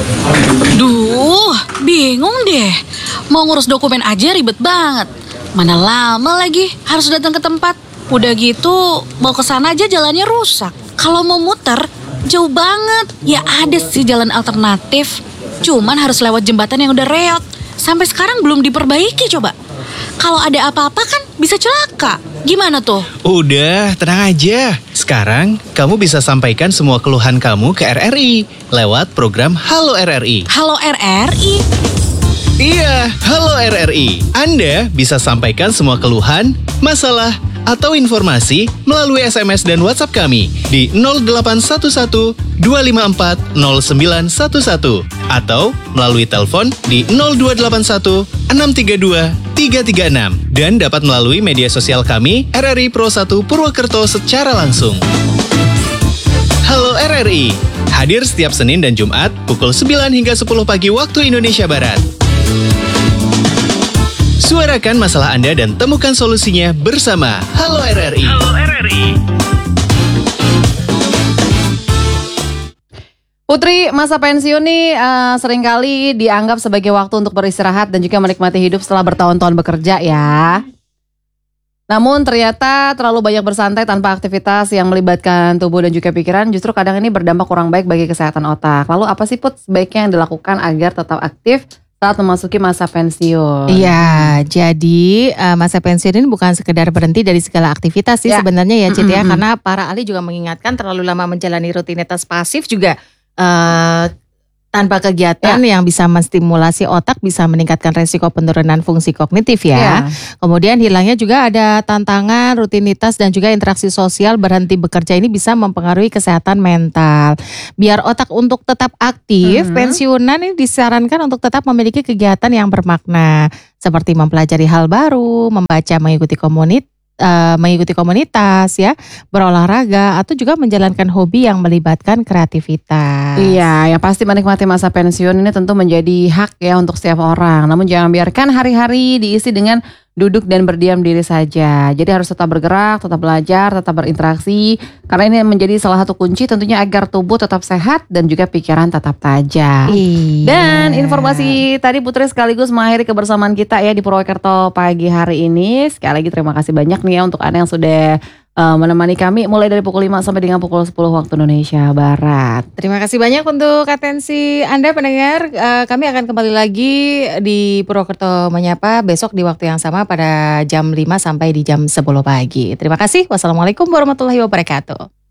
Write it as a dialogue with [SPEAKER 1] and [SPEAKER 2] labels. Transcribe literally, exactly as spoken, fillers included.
[SPEAKER 1] Duh, bingung deh. Mau ngurus dokumen aja ribet banget. Mana lama lagi harus datang ke tempat. Udah gitu, mau ke sana aja jalannya rusak. Kalau mau muter, jauh banget. Ya ada sih jalan alternatif. Cuman harus lewat jembatan yang udah reot. Sampai sekarang belum diperbaiki coba. Kalau ada apa-apa kan bisa celaka. Gimana tuh?
[SPEAKER 2] Udah, tenang aja. Sekarang kamu bisa sampaikan semua keluhan kamu ke R R I lewat program Halo R R I.
[SPEAKER 1] Halo R R I?
[SPEAKER 2] Iya, Halo R R I. Anda bisa sampaikan semua keluhan, masalah, atau informasi melalui S M S dan WhatsApp kami di nol delapan satu satu dua lima empat nol sembilan satu satu atau melalui telepon di nol dua delapan satu enam tiga dua tiga tiga enam dan dapat melalui media sosial kami R R I Pro satu Purwokerto secara langsung. Halo R R I, hadir setiap Senin dan Jumat pukul sembilan hingga sepuluh pagi waktu Indonesia Barat. Suarakan masalah Anda dan temukan solusinya bersama Halo R R I. Halo R R I.
[SPEAKER 3] Putri, masa pensiun nih uh, seringkali dianggap sebagai waktu untuk beristirahat dan juga menikmati hidup setelah bertahun-tahun bekerja ya. Namun ternyata terlalu banyak bersantai tanpa aktivitas yang melibatkan tubuh dan juga pikiran justru kadang ini berdampak kurang baik bagi kesehatan otak. Lalu apa sih Put sebaiknya yang dilakukan agar tetap aktif saat memasuki masa pensiun?
[SPEAKER 4] Iya, jadi uh, masa pensiun ini bukan sekedar berhenti dari segala aktivitas sih ya. Sebenarnya ya Cid ya, karena para ahli juga mengingatkan terlalu lama menjalani rutinitas pasif juga uh, tanpa kegiatan ya. Yang bisa menstimulasi otak bisa meningkatkan resiko penurunan fungsi kognitif ya. ya. Kemudian hilangnya juga ada tantangan, rutinitas dan juga interaksi sosial. Berhenti bekerja ini bisa mempengaruhi kesehatan mental. Biar otak untuk tetap aktif, mm-hmm. pensiunan ini disarankan untuk tetap memiliki kegiatan yang bermakna. Seperti mempelajari hal baru, membaca, mengikuti komunitas. Uh, mengikuti komunitas ya, berolahraga atau juga menjalankan hobi yang melibatkan kreativitas.
[SPEAKER 3] Iya, yang pasti menikmati masa pensiun ini tentu menjadi hak ya untuk setiap orang. Namun jangan biarkan hari-hari diisi dengan duduk dan berdiam diri saja. Jadi harus tetap bergerak, tetap belajar, tetap berinteraksi. Karena ini menjadi salah satu kunci tentunya agar tubuh tetap sehat dan juga pikiran tetap tajam.
[SPEAKER 4] Iya.
[SPEAKER 3] Dan informasi tadi Putri sekaligus mengakhiri kebersamaan kita ya di Purwokerto pagi hari ini. Sekali lagi terima kasih banyak nih ya untuk Anda yang sudah uh, menemani kami mulai dari pukul lima sampai dengan pukul sepuluh waktu Indonesia Barat.
[SPEAKER 4] Terima kasih banyak untuk atensi Anda pendengar. Uh, kami akan kembali lagi di Purwokerto Menyapa besok di waktu yang sama pada jam lima sampai di jam sepuluh pagi. Terima kasih. Wassalamualaikum warahmatullahi wabarakatuh.